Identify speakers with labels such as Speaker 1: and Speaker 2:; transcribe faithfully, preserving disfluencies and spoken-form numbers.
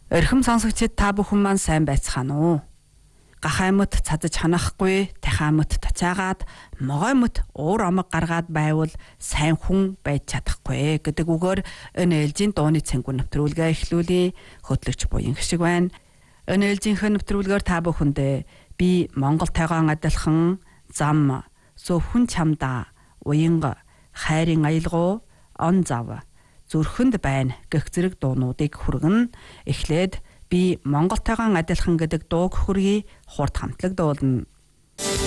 Speaker 1: Орхим сонсогчид та бүхэн маань сайн байцгаана уу? Гахаймт цадаж ханахгүй, тахаймт тацаагаад, могоймт уур омог гаргаад байвал сайн хүн байж чадахгүй гэдэг үгээр энэ ээлжийн дууны цэнгүү нэвтрүүлгээ эхлүүлээ. Хөтлөгч буян шиг байна. Энэ ээлжийнхэн нэвтрүүлгээр та бүхэндээ би Монголтойгоо адилхан зам, зөвхөн чамдаа, уянга, хайрын аялгау, он зав, зүрхэнд байна гэх зэрэг дуунуудыг хүргэн. Эхлээд би Монголтойгоо адилхан гэдэг дууг хүргэе, хурд хамтлаг дуулна.